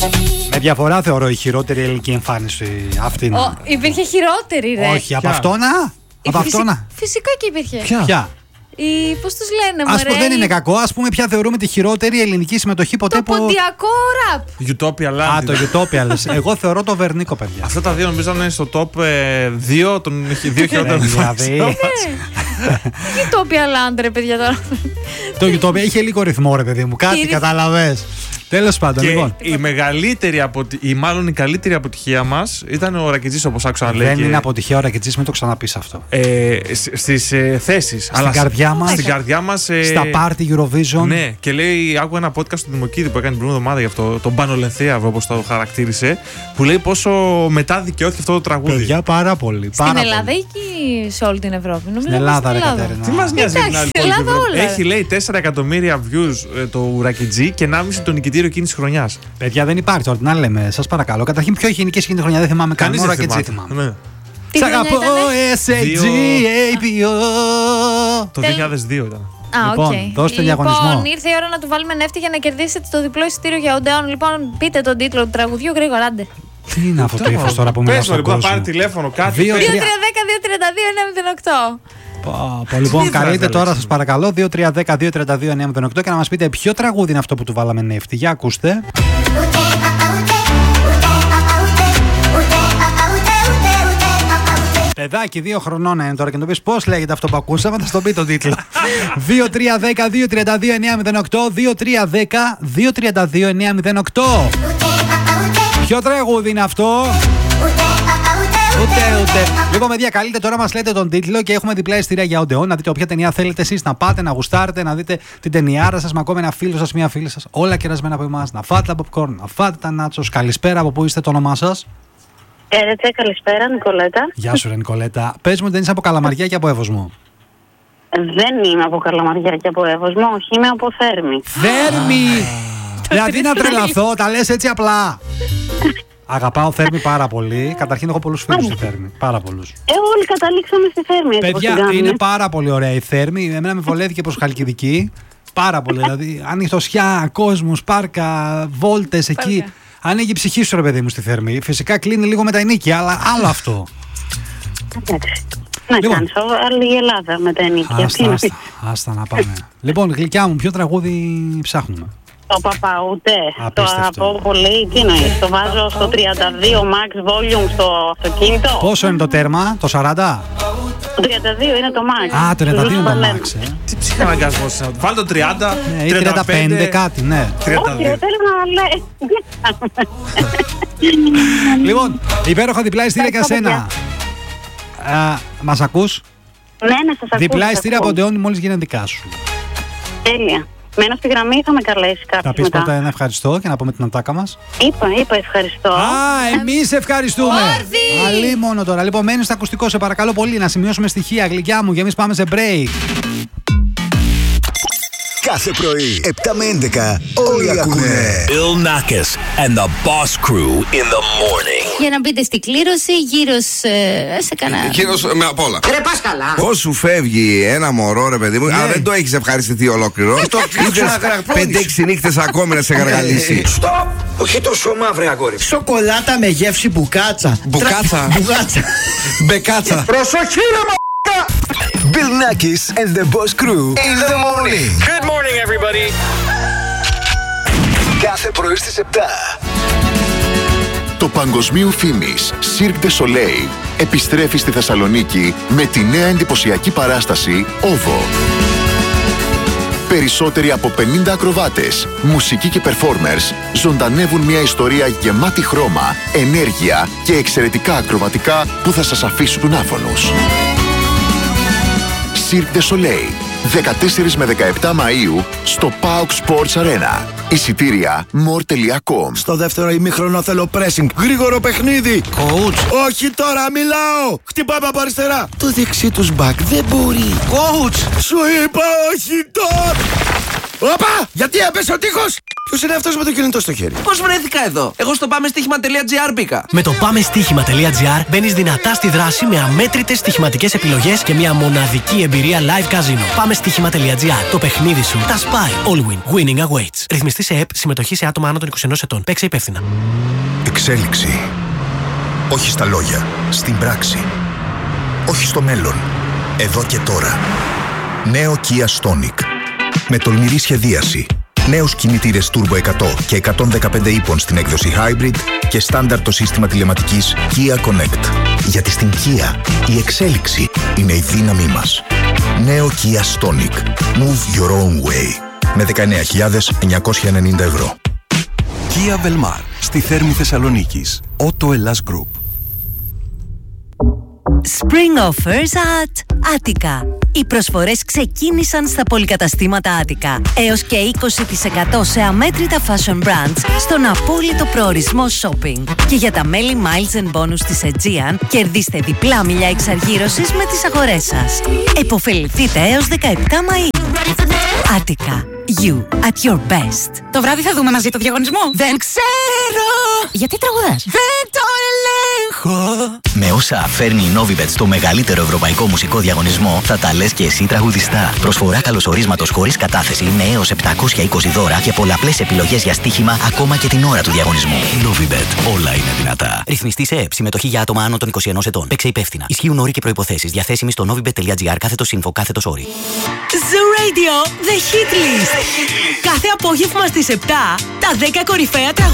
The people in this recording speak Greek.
Με διαφορά θεωρώ η χειρότερη ελληνική εμφάνιση αυτή. Υπήρχε χειρότερη, ρε. Όχι, από αυτόνα. Από αυτόνα. Φυσικά και υπήρχε. Ποια? Πώς τους λένε, Ας πούμε, δεν είναι κακό. Ας πούμε, ποια θεωρούμε τη χειρότερη ελληνική συμμετοχή ποτέ το ποντιακό ραπ. Utopia Land. Α, το Utopia λες. Εγώ θεωρώ το Βερνίκο, παιδιά. Αυτά τα δύο νομίζω είναι στο top 2 των 2 χειρότερων. Δηλαδή. Utopia Land, ρε παιδιά τώρα. Το Utopia είχε λίγο ρυθμό, ρε παιδί μου. Κάτι κατάλαβες. Τέλος πάντων, λοιπόν. Η μεγαλύτερη ή μάλλον η καλύτερη αποτυχία μας ήταν ο Ρακιτζής, όπως άκουσα να λέει. Δεν είναι αποτυχία ο Ρακιτζής, μην το ξαναπείς αυτό. Στις θέσεις. Στην καρδιά μας. Στην καρδιά μας. Στα πάρτι Eurovision. Ναι, και λέει, άκουγα ένα podcast του Δημοκίδη που έκανε την προηγούμενη εβδομάδα για αυτό, τον Πάνο Λενθέαβρο, όπως το χαρακτήρισε, που λέει πόσο μετά δικαιώθηκε αυτό το τραγούδι. Παιδιά, πάρα πολύ. Στην Ελλάδα ή σε όλη την Ευρώπη? Στην Ελλάδα, ρε Κατέρινα. Τι μας νοιάζει την άλλη Ευρώπη? Έχει, λέει, 4 εκατομμύρια views το Ρακιτζή και 1,5 το νικητήριο εκείνη τη χρονιά. Παιδιά, δεν υπάρχει τώρα, τι να λέμε, σας παρακαλώ. Καταρχήν, ποιο έχει νικήσει εκείνη τη χρονιά, δεν θυμάμαι καν. Κανείς δεν θυμάμαι. Σ' αγαπώ, SAGAPO. Το 2002 ήταν. Λοιπόν, δώστε διαγωνισμό. Λοιπόν, ήρθε η ώρα να του βάλουμε νεύτη για να κερδίσετε το διπλό εισιτήριο για Odeon. Λοιπόν, πείτε τον τίτλο του τραγουδιού γρήγορα, άντε. Τι είναι αυτό το ύφος τώρα που μιλάω στον κόσμο? Πες μου, πάρει τηλέφωνο, κάτι. 2-3-10-2-32-908. Λοιπόν, καλείτε τώρα, σας παρακαλώ, 2-3-10-2-32-908 και να μας πείτε ποιο τραγούδι είναι αυτό που του βάλαμε νεύτη. Για ακούστε. Παιδάκι 2 χρονών είναι τώρα και να το πεις πώς λέγεται αυτό που ακούσαμε, θα στον πει τον τίτλο. 2-3-10-2-32-908, 2-3-10-2-32-908. Ποιο τραγούδι είναι αυτό? Ούτε. Λοιπόν, παιδιά, καλείτε τώρα, μας λέτε τον τίτλο και έχουμε διπλά εισιτήρια για Odeon. Να δείτε όποια ταινία θέλετε εσείς να πάτε, να γουστάρετε, να δείτε την ταινιάρα σας, με ακόμα ένα φίλο σας, μια φίλη σας. Όλα κερασμένα από εμάς. Να φάτε τα popcorn, να φάτε τα νάτσος. Καλησπέρα, από πού είστε, το όνομά σας? Χαίρετε, καλησπέρα, Νικολέτα. Γεια σου, ρε Νικολέτα. Πες μου, δεν είσαι από Καλαμαριά και από Εύωσμο? Δεν είμαι από Καλαμαριά και από Εύωσμο, όχι, είμαι από Θέρμη. Θέρμη! Δηλαδή να τρελαθώ, τα λες έτσι απλά. Αγαπάω Θέρμη πάρα πολύ. Καταρχήν έχω πολλούς φίλους στη Θέρμη. Πάρα πολλούς. Όλοι καταλήξαμε στη Θέρμη. Παιδιά, είναι πάρα πολύ ωραία η Θέρμη. Εμένα με βολεύτηκε προς Χαλκιδική. Πάρα πολύ. Δηλαδή, ανοιχτοσιά, κόσμος, πάρκα, βόλτες εκεί. Ανοίγει η ψυχή σου, ρε παιδί μου, στη Θέρμη. Φυσικά κλείνει λίγο με τα ενίκια, αλλά άλλο αυτό. Εντάξει. Να κάνεις, άλλη η Ελλάδα με τα ενίκια. Άστα να πάμε. Λοιπόν, γλυκιά μου, ποιο τραγούδι ψάχνουμε? Το Παπαούτε. Απίστευτο. Το αγαπώ πολύ. Τι νοείς, το βάζω στο 32 max volume στο αυτοκίνητο. Πόσο είναι το τέρμα, το 40? Το 32 είναι το max. Α, το 32 είναι το max, Τι ψυχαναγκασμός είναι. Βάλει το 30, ναι, ή 35 κάτι, ναι. 32. Όχι, θέλω να λέει. Λοιπόν, υπέροχα διπλά εισιτήρια για σένα. Μας ακούς? Ναι, σας ακούω. Διπλά εισιτήρια από Odeon μόλις γίνανε δικά σου. Τέλεια. Μένω στη γραμμή, θα με καλέσει κάποιος Θα πεις μετά. πρώτα ένα ευχαριστώ και να πούμε την ατάκα μας. Είπα ευχαριστώ. Εμείς ευχαριστούμε. Αλλή μόνο τώρα. Λοιπόν, μένεις στο ακουστικό, σε παρακαλώ πολύ, να σημειώσουμε στοιχεία, γλυκιά μου, και εμείς πάμε σε break. Κάθε πρωί, 7 με 11, όλοι ακούνε Bill Nackis and the Boss Crew in the morning. Για να μπείτε στην κλήρωση, γύρω σε κανένα. Γύρω με απ' όλα. Ρε πας καλά. Πώς σου φεύγει ένα μωρό, ρε παιδί μου, αλλά δεν το έχεις ευχαριστηθεί ολόκληρο. Ήθελες 5-6 νύχτες ακόμη να σε γαργαλίσει. Στοπ! Όχι τόσο μαύρη αγόρι. Σοκολάτα με γεύση μπουκάτσα. Μπουκάτσα. Μπεκάτσα. Προσοχή ρε μ***α! Bill Nackis and the Boss Crew in the morning. Good morning, everybody. Κάθε πρωί στις 7. Το παγκοσμίου φήμης Cirque du Soleil επιστρέφει στη Θεσσαλονίκη με τη νέα εντυπωσιακή παράσταση OVO. Περισσότεροι από 50 ακροβάτες, μουσικοί και performers ζωντανεύουν μια ιστορία γεμάτη χρώμα, ενέργεια και εξαιρετικά ακροβατικά που θα σας αφήσουν άφωνους. Cirque du Soleil, 14 με 17 Μαΐου στο PAOK Sports Arena. Εισιτήρια more.com. Στο δεύτερο ημίχρονο θέλω pressing. Γρήγορο παιχνίδι. Coach. Όχι τώρα, μιλάω. Χτυπάμε από αριστερά. Το δεξί τους μπακ δεν μπορεί. Coach. Σου είπα όχι τώρα. Όπα! Γιατί έπεσε ο τείχος! Ποιος είναι αυτός με το κινητό στο χέρι? Πώς βρέθηκα εδώ? Εγώ στο πάμεστοίχημα.gr μπήκα. Με το πάμεστοίχημα.gr μπαίνεις δυνατά στη δράση με αμέτρητες στοιχηματικές επιλογές και μια μοναδική εμπειρία live casino. Πάμεστοίχημα.gr. Το παιχνίδι σου τα σπάει. All win. Winning awaits. Ρυθμιστή σε ΕΠ. Συμμετοχή σε άτομα άνω των 21 ετών. Παίξε υπεύθυνα. Εξέλιξη. Όχι στα λόγια. Στην πράξη. Όχι στο μέλλον. Εδώ και τώρα. Νέο Kia Stonic. Με τολμηρή σχεδίαση. Νέους κινητήρες Turbo 100 και 115 ύπων στην έκδοση Hybrid και στάνταρ το σύστημα τηλεματικής Kia Connect. Γιατί στην Kia η εξέλιξη είναι η δύναμή μας. Νέο Kia Stonic. Move your own way. Με 19.990 ευρώ. Kia Velmar. Στη Θέρμη Θεσσαλονίκης. Auto Hellas Group. Spring offers at Attica. Οι προσφορές ξεκίνησαν στα πολυκαταστήματα Attica. Έως και 20% σε αμέτρητα fashion brands στον απόλυτο προορισμό shopping. Και για τα μέλη Miles and Bonus της Aegean, κερδίστε διπλά μιλιά εξαργύρωσης με τις αγορές σας. Εποφεληθείτε έως 17 Μαΐου. Attica. You at your best. Το βράδυ θα δούμε μαζί το διαγωνισμό. Δεν ξέρω! Γιατί τραγουδάς? Δεν το ελέγχω! Με όσα φέρνει η Novibet στο μεγαλύτερο ευρωπαϊκό μουσικό διαγωνισμό, θα τα λες και εσύ τραγουδιστά. Προσφορά καλωσορίσματος χωρίς κατάθεση με έως 720 δώρα και πολλαπλές επιλογές για στοίχημα ακόμα και την ώρα του διαγωνισμού. Novibet. Όλα είναι δυνατά. Ρυθμιστή σε ΕΠ. Συμμετοχή για άτομα άνω των 21 ετών. Παίξε υπεύθυνα. Ισχύουν όροι και προϋποθέσεις. Διαθέσιμοι στο novibet.gr/info/όροι. Zoo Radio, The Hit List. Κάθε απόγευμα στις 7, τα 10 κορυφαία τραγούδια.